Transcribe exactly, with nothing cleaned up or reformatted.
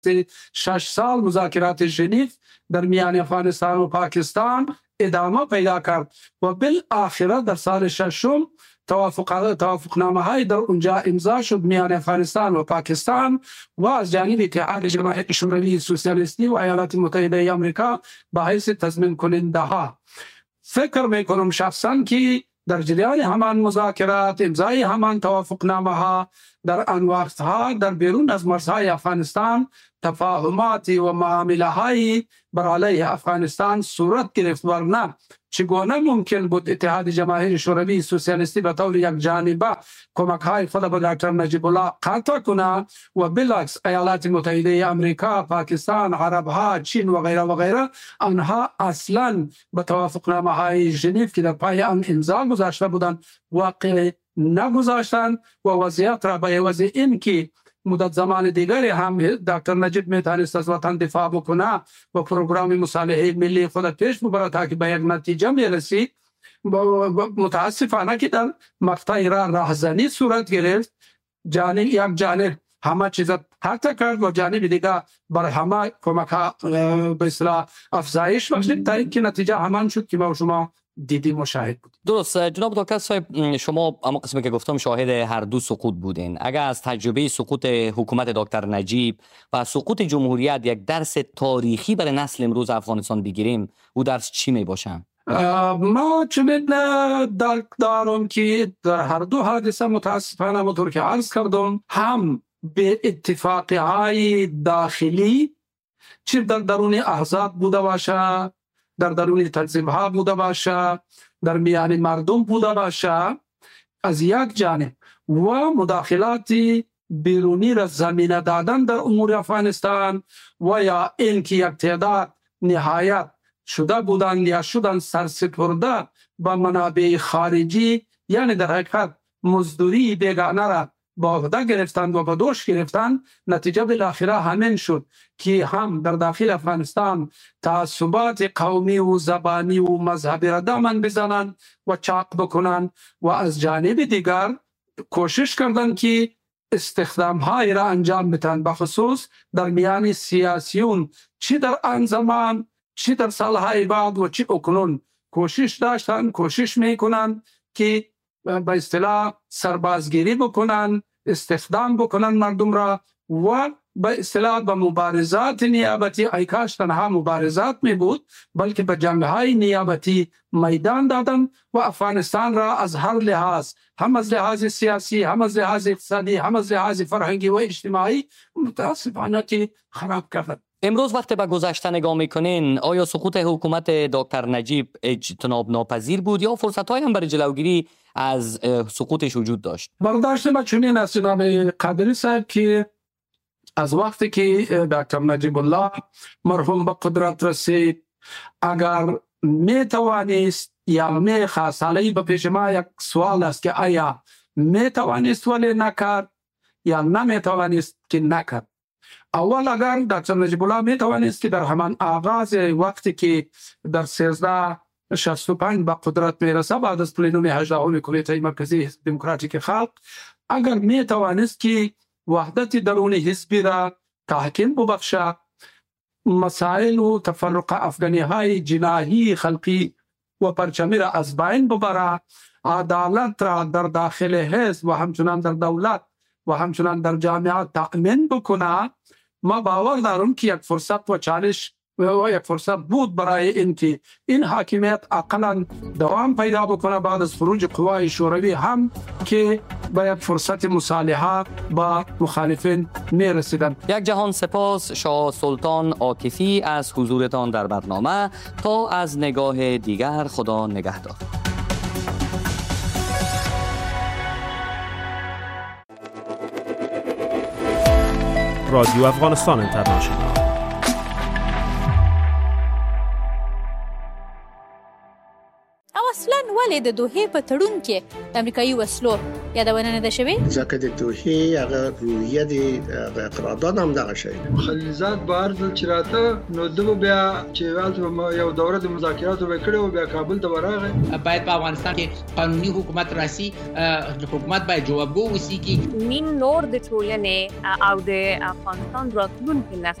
شش سال مذاکرات ژنو در میان افغانستان و پاکستان ادامه پیدا کرد و بالاخره در سال ششم توافق توافقنامه های در اونجا امضا شد میان افغانستان و پاکستان و از جانب اتحاد جماهیر شوروی سوسیالیستی و ایالات متحده آمریکا به حیث تضمین کننده ها. فکر میکنم شخصا که در جریان همان مذاکرات امضای همان توافقنامه ها در آن وقت ها در بیرون از مرزهای افغانستان تفاهماتی و معامله های بر علیه افغانستان صورت گرفت، ورنه چگونه ممکن بود اتحاد جماهیر شوروی سوسیالیستی به طور یک جانبه کمک های خود به دکتر نجیب الله قطع کنه و بالعکس ایالات متحده آمریکا، پاکستان، عرب ها، چین و غیره و غیره آنها اصلا به توافقنامه های ژنو که در پای آن امضا گذاشته بودند واقع نگذاشتند و وضعیت را به عوض این که مدت زمان دیگری هم دکتر نجیب میتونست از وطن دفاع بکنه و پروگرام مصالحه ملی خود پیش ببره تا که به یک نتیجه میرسید، متاسفانه که در مقطع را راهزنی صورت گرفت. جانب یک جانب همه چیز حتی کرد و جانب دیگه بر همه کمک ها به اصطلاح افزایش بخشید تا اینکه نتیجه همان شد که ما شما دیدی مشاهد بود. درست جناب دکتر صاحب، شما اما قسمی که گفتم شاهد هر دو سقوط بودین. اگر از تجربه سقوط حکومت دکتر نجیب و سقوط جمهوریت یک درس تاریخی برای نسل امروز افغانستان بگیریم، او درس چی می باشن؟ ما چنین درک دارم که در هر دو حادثه متاسفانه همونطور که عرض کردم هم به اتفاقی های داخلی چه در درون احزاب بوده باشه، در درون تنظیم ها بوده باشه، در میان مردم بوده باشه از یک جانب و مداخلات بیرونی را زمینه دادن در امور افغانستان و یا این که یک تعداد نهایت شده بودند یا شدن سرسپرده با منابع خارجی، یعنی در حقیقت مزدوری بیگانه را با عهده گرفتند و با دوش گرفتند. نتیجه بالاخره همین شد که هم در داخل افغانستان تعصبات قومی و زبانی و مذهبی را دامن بزنند و چاق بکنند و از جانب دیگر کوشش کردند که استخدام های را انجام بدهند، بخصوص در میان سیاسیون، چی در آن زمان چی در سالهای بعد و چی اکنون کوشش داشتند کوشش میکنند که به اصطلاح سربازگیری بکنن، استخدام بکنن مردم را و به اصطلاح به مبارزات نیابتی، ای کاش تنها مبارزات می بود بلکه به جنگ‌های نیابتی میدان دادن و افغانستان را از هر لحاظ، هم از لحاظ سیاسی، هم از لحاظ اقتصادی، هم از لحاظ فرهنگی و اجتماعی متاسفانه خراب کردند. امروز وقتی به گذشته نگاه میکنین، آیا سقوط حکومت دکتر نجیب اجتناب ناپذیر بود یا فرصت‌های هم برای جلوگیری از سقوطش وجود داشت؟ برداشت ما چنین است جناب قادری صاحب که از وقتی که دکتر نجیب الله مرحوم به قدرت رسید، اگر می توانست یا می خواست، حالا به پیش ما یک سوال است که آیا می توانست ولی نکرد یا نمی توانست که نکرد. اول اگر دکتر نجیب الله می توانست که در همان آغاز وقتی که در سیزده شصت و پنج به قدرت می رسد بعد از پلنوم هجدهم کمیته مرکزی حزب دموکراتیک خلق، اگر می توانست که وحدت درون حزبی را تحکیم ببخشد، مسائل و تفرق افغانی های جناحی خلقی و پرچمی را از بین ببرد، عدالت را در داخل حزب و همچنان در دولت و همچنان در جامعه تأمین بکنه، ما باور دارم که یک فرصت و چالش و یک فرصت بود برای اینکه این حاکمیت اقلا دوام پیدا بکنه بعد از خروج قوای شوروی، هم که با یک فرصت مصالحه با مخالفین می رسیدن. یک جهان سپاس شاه سلطان عاکفی از حضورتان در برنامه. تا از نگاه دیگر، خدا نگهدار. رادیو افغانستان اینترنشنال. اصلا ولې د دوحې په تړون کې د امریکایي وسلو یادونه نه ده شوې؟ ځکه د دوحې هغه روحیه د قرارداد هم دغه شی خلیلزاد بهر ځل چې راته نو دغه بیا چې والته یو دوره د مذاکراتو وکړو بیا کابل ته ورغی. باید په افغانستان کې قانوني حکومت راسي، حکومت باید جوابګو وسیږي. نیم نور د ټولنې او د افغانستان راتلونکي نسل